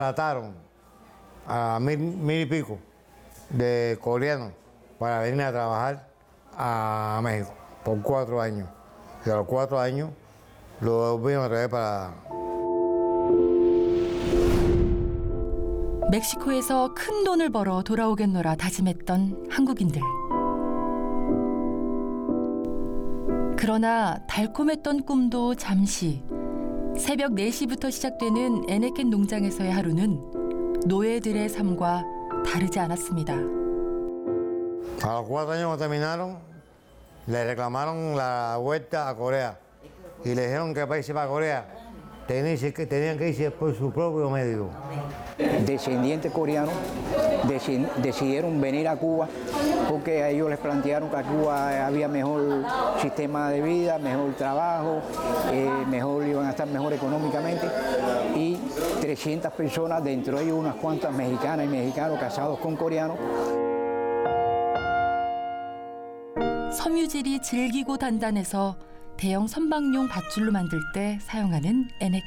Trataron a mil y pico de coreanos para venir a trabajar a México por 4 años. Y a los 4 años lo volvieron a traer para... 멕시코에서 큰 돈을 벌어 돌아오겠노라 다짐했던 한국인들. 그러나 달콤했던 꿈도 잠시. 새벽 4시부터 시작되는 에네켄 농장에서의 하루는 노예들의 삶과 다르지 않았습니다. A los 4 años que terminaron, le reclamaron la vuelta a Corea y le dijeron que para irse para Corea tenían que irse por su propio medio. Descendientes coreanos decidieron venir a Cuba porque a ellos les plantearon que a Cuba había mejor sistema de vida, mejor trabajo, iban a estar mejor económicamente, y 300 personas, dentro de ellos unas cuantas mexicanas y mexicanos casados con coreanos. 섬유질이 질기고 단단해서 대형 선박용 밧줄로 만들 때 사용하는 에네켄.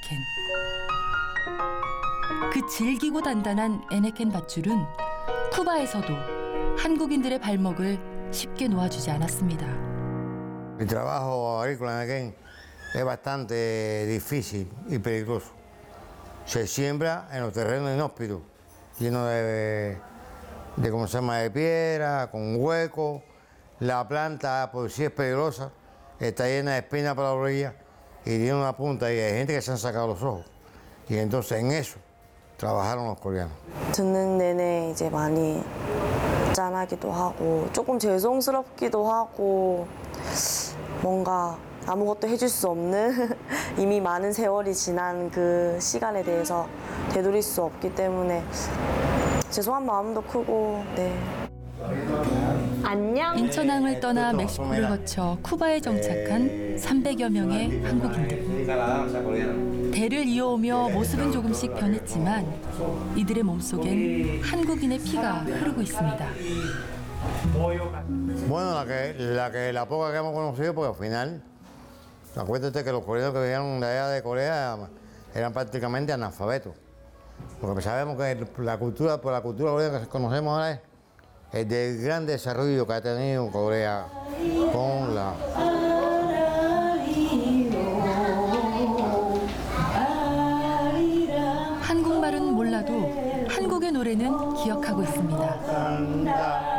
그 질기고 단단한 에네켄 밧줄은 쿠바에서도 한국인들의 발목을 쉽게 놓아주지 않았습니다. El trabajo agrícola en Enequén es bastante difícil y peligroso. Se siembra en los terrenos inhóspitos, llenos de ¿cómo se llama?, de piedra, con huecos. La planta, por si es peligrosa, está llena de espinas para la orilla y tiene una punta y hay gente que se han sacado los ojos. Y entonces en eso trabajaron los coreanos. 듣는 내내 이제 많이 짠하기도 하고 조금 죄송스럽기도 하고 뭔가 아무것도 해줄 수 없는 이미 많은 세월이 지난 그 시간에 대해서 되돌릴 수 없기 때문에 죄송한 마음도 크고 네. 안녕. 인천항을 떠나 멕시코를 거쳐 쿠바에 정착한 300여 명의 한국인들. 대를 이어오며 모습은 조금씩 변했지만 이들의 몸속엔 한국인의 피가 흐르고 있습니다. Bueno, la poca que hemos conocido, porque al final, acuérdate que los coreanos que vinieron de allá de Corea eran prácticamente analfabetos. Porque sabemos que la cultura coreana que conocemos ahora es el del gran desarrollo que ha tenido Corea con la... 한국말은 몰라도 한국의 노래는 기억하고 있습니다.